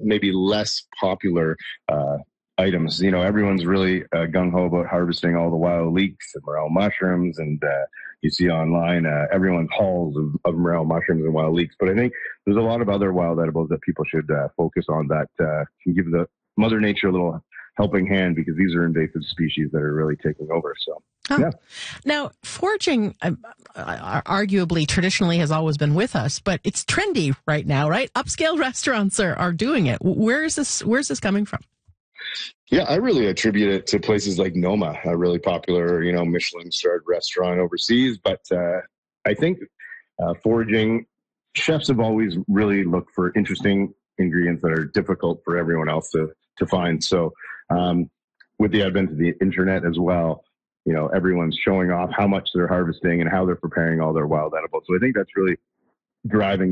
maybe less popular items. Everyone's really gung-ho about harvesting all the wild leeks and morel mushrooms, and you see online everyone's hauls of morel mushrooms and wild leeks. But I think there's a lot of other wild edibles that people should focus on that can give the Mother Nature a little helping hand, because these are invasive species that are really taking over. So, yeah. Now, foraging arguably traditionally has always been with us, but it's trendy right now, right? Upscale restaurants are doing it. Where's this coming from? Yeah, I really attribute it to places like Noma, a really popular, Michelin-starred restaurant overseas. But I think foraging, chefs have always really looked for interesting ingredients that are difficult for everyone else to find. So with the advent of the internet as well, everyone's showing off how much they're harvesting and how they're preparing all their wild edibles. So I think that's really driving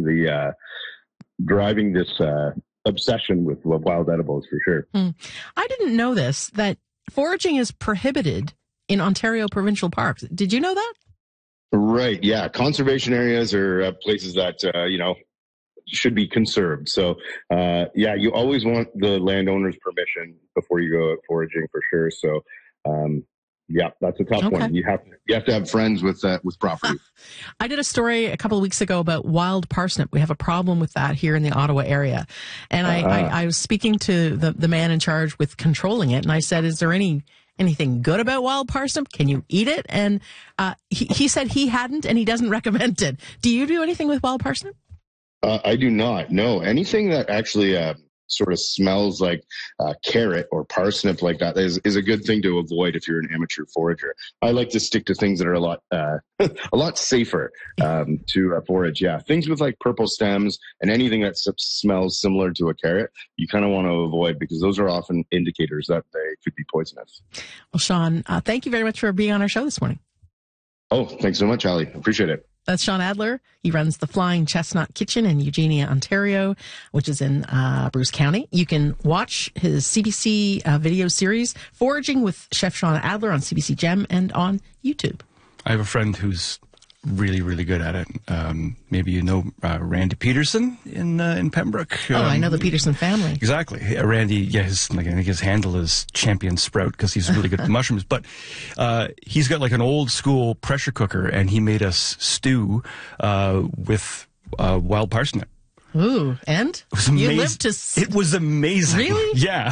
this obsession with wild edibles for sure. I didn't know that foraging is prohibited in Ontario provincial parks. Did you know that? Right. Yeah. Conservation areas are places that, should be conserved. So, you always want the landowner's permission before you go out foraging for sure. So, that's a tough one. You have to have friends with property. I did a story a couple of weeks ago about wild parsnip. We have a problem with that here in the Ottawa area. And I was speaking to the man in charge with controlling it. And I said, is there anything good about wild parsnip? Can you eat it? And he said he hadn't, and he doesn't recommend it. Do you do anything with wild parsnip? I do not. No, anything that actually sort of smells like carrot or parsnip like that is a good thing to avoid if you're an amateur forager. I like to stick to things that are a lot safer to forage. Yeah, things with like purple stems and anything that smells similar to a carrot, you kind of want to avoid, because those are often indicators that they could be poisonous. Well, Sean, thank you very much for being on our show this morning. Oh, thanks so much, Ali. Appreciate it. That's Sean Adler. He runs the Flying Chestnut Kitchen in Eugenia, Ontario, which is in Bruce County. You can watch his CBC video series, Foraging with Chef Sean Adler, on CBC Gem and on YouTube. I have a friend who's really, really good at it. Maybe you know Randy Peterson in Pembroke. I know the Peterson family. Exactly. Randy, I think his handle is Champion Sprout, because he's really good at mushrooms. But he's got like an old school pressure cooker, and he made us stew with wild parsnip. Ooh, and? It was amazing. You lived to... It was amazing. Really? Yeah.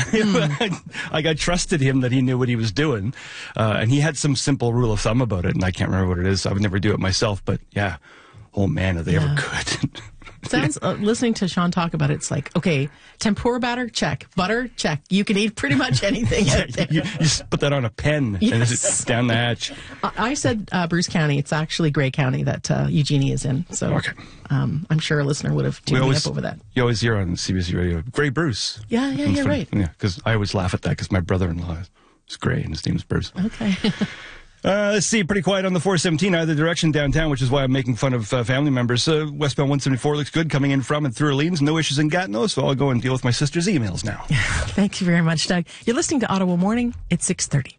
I trusted him that he knew what he was doing. And he had some simple rule of thumb about it, and I can't remember what it is. I would never do it myself, but yeah. Oh, man, are they ever good. Sounds, listening to Sean talk about it, it's like, okay, tempura batter, check. Butter, check. You can eat pretty much anything out there. You just put that on a pen and it's down the hatch. I said Bruce County. It's actually Grey County that Eugenie is in. So okay. I'm sure a listener would have tuned me up over that. You always hear on CBC Radio, Grey Bruce. Yeah, right. Yeah, because I always laugh at that, because my brother-in-law is Grey and his name's Bruce. Okay. Let's see, pretty quiet on the 417 either direction downtown, which is why I'm making fun of family members. Westbound 174 looks good coming in from and through Orleans. No issues in Gatineau, so I'll go and deal with my sister's emails now. Thank you very much, Doug. You're listening to Ottawa Morning. It's 6:30.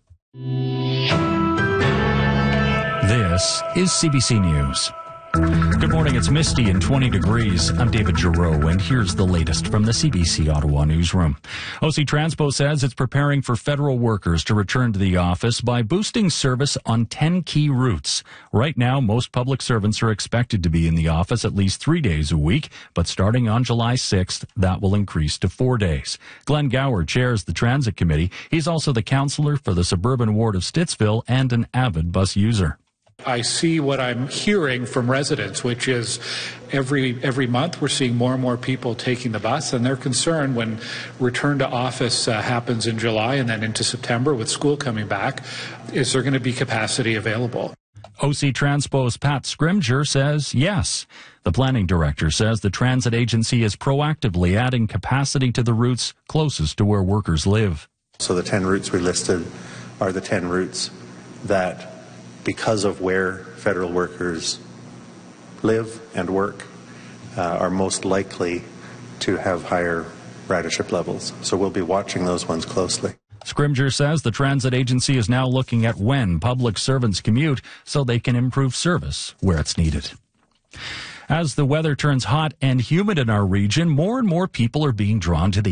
This is CBC News. Good morning. It's misty and 20 degrees. I'm David Giroux, and here's the latest from the CBC Ottawa newsroom. OC Transpo says it's preparing for federal workers to return to the office by boosting service on 10 key routes. Right now, most public servants are expected to be in the office at least 3 days a week, but starting on July 6th, that will increase to 4 days. Glenn Gower chairs the Transit Committee. He's also the councillor for the suburban ward of Stittsville and an avid bus user. I see what I'm hearing from residents, which is every month we're seeing more and more people taking the bus, and they're concerned when return to office happens in July and then into September with school coming back, is there going to be capacity available? OC Transpo's Pat Scrimger says yes. The planning director says the transit agency is proactively adding capacity to the routes closest to where workers live. So the 10 routes we listed are the 10 routes that, because of where federal workers live and work, are most likely to have higher ridership levels. So we'll be watching those ones closely. Scrimger says the transit agency is now looking at when public servants commute so they can improve service where it's needed. As the weather turns hot and humid in our region, more and more people are being drawn to the